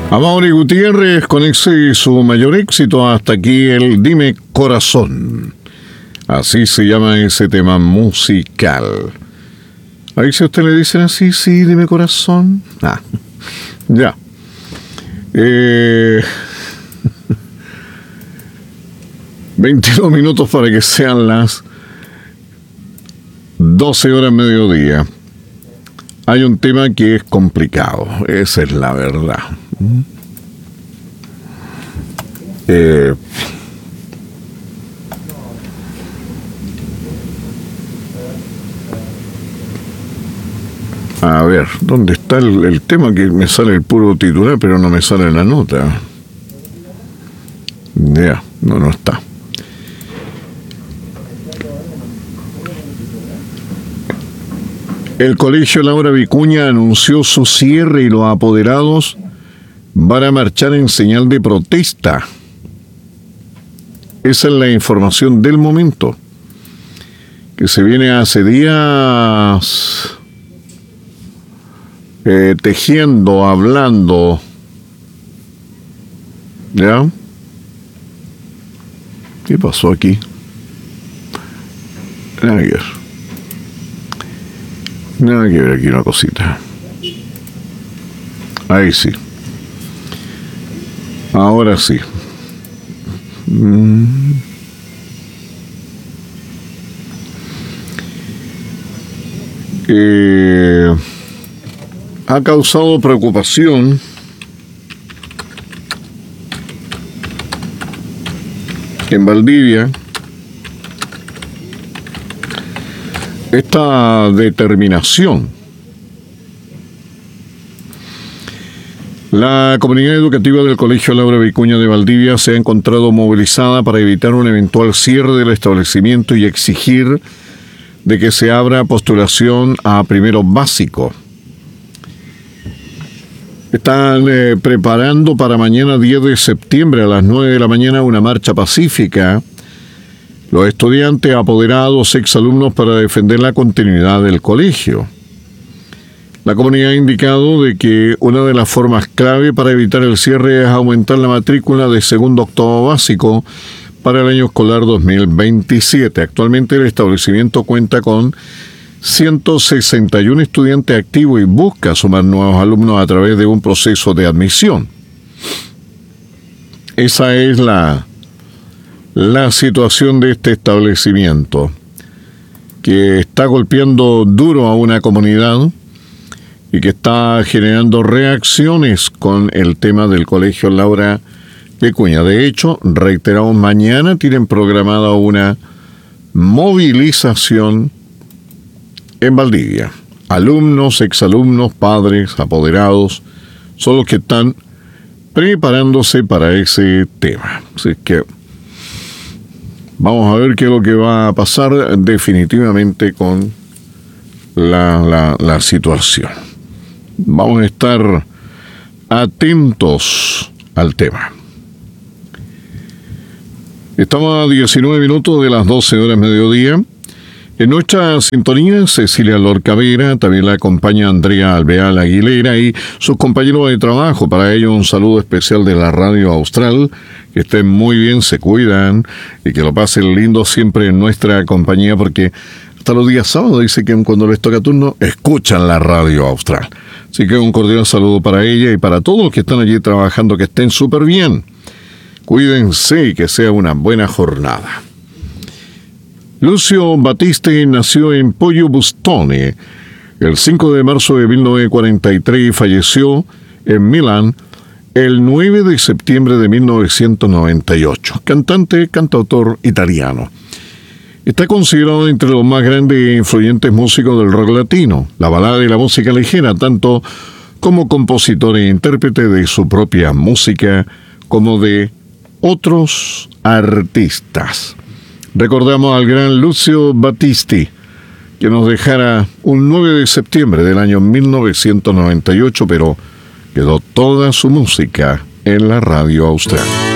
Amaury Gutiérrez con ese su mayor éxito hasta aquí, el Dime Corazón. Así se llama ese tema musical. Ahí si a usted le dicen así, sí, dime corazón. Ya. 22 minutos para que sean las 12 horas mediodía. Hay un tema que es complicado, esa es la verdad. A ver, ¿dónde está el tema? Que me sale el puro titular, pero no me sale la nota. Ya, no está. El Colegio Laura Vicuña anunció su cierre y los apoderados van a marchar en señal de protesta. Esa es la información del momento, que se viene hace días tejiendo, hablando. ¿Ya? ¿Qué pasó aquí? Nada que ver aquí una cosita. Ahí sí. Ahora sí. Ha causado preocupación en Valdivia esta determinación. La comunidad educativa del Colegio Laura Vicuña de Valdivia se ha encontrado movilizada para evitar un eventual cierre del establecimiento y exigir de que se abra postulación a primero básico. Están preparando para mañana 10 de septiembre a las 9 de la mañana una marcha pacífica. Los estudiantes, apoderados, exalumnos, para defender la continuidad del colegio. La comunidad ha indicado de que una de las formas clave para evitar el cierre es aumentar la matrícula de segundo octavo básico para el año escolar 2027. Actualmente el establecimiento cuenta con 161 estudiantes activos y busca sumar nuevos alumnos a través de un proceso de admisión. Esa es la situación de este establecimiento, que está golpeando duro a una comunidad y que está generando reacciones con el tema del Colegio Laura Vicuña. De hecho, reiteramos, mañana tienen programada una movilización en Valdivia. Alumnos, exalumnos, padres, apoderados, son los que están preparándose para ese tema. Así que vamos a ver qué es lo que va a pasar definitivamente con la situación. Vamos a estar atentos al tema. Estamos a 19 minutos de las 12 horas mediodía. En nuestra sintonía, Cecilia Lorca Vera, también la acompaña Andrea Alvear Aguilera y sus compañeros de trabajo. Para ellos un saludo especial de la Radio Austral. Que estén muy bien, se cuidan y que lo pasen lindo siempre en nuestra compañía, porque hasta los días sábados dice que cuando les toca turno escuchan la Radio Austral. Así que un cordial saludo para ella y para todos los que están allí trabajando, que estén súper bien. Cuídense y que sea una buena jornada. Lucio Battisti nació en Poggio Bustone el 5 de marzo de 1943 y falleció en Milán el 9 de septiembre de 1998. Cantante, cantautor italiano. Está considerado entre los más grandes e influyentes músicos del rock latino, la balada y la música ligera, tanto como compositor e intérprete de su propia música como de otros artistas. Recordamos al gran Lucio Battisti, que nos dejara un 9 de septiembre del año 1998, pero quedó toda su música en la Radio Austral.